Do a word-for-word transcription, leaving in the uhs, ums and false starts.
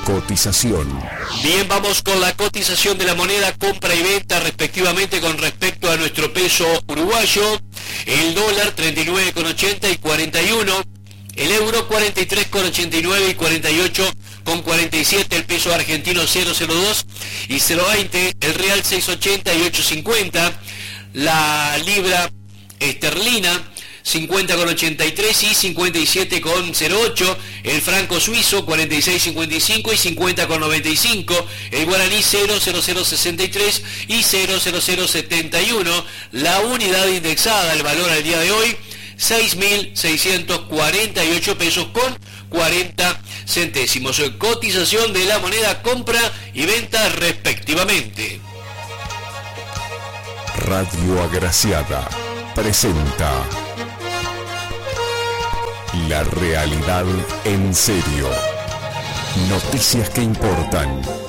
Cotización. Bien, vamos con la cotización de la moneda, compra y venta respectivamente con respecto a nuestro peso uruguayo. El dólar treinta y nueve con ochenta y cuarenta y uno, el euro cuarenta y tres con ochenta y nueve y cuarenta y ocho con cuarenta y siete, el peso argentino cero coma cero dos y cero coma veinte, el real seis ochenta y ocho cincuenta, la libra esterlina cincuenta con ochenta y tres y cincuenta y siete con cero ocho, el franco suizo cuarenta y seis cincuenta y cinco y cincuenta con noventa y cinco, el guaraní cero coma cero cero sesenta y tres y cero coma cero cero setenta y uno, la unidad indexada, el valor al día de hoy, seis mil seiscientos cuarenta y ocho pesos con cuarenta centésimos. Cotización de la moneda, compra y venta respectivamente. Radio Agraciada presenta La realidad en serio. Noticias que importan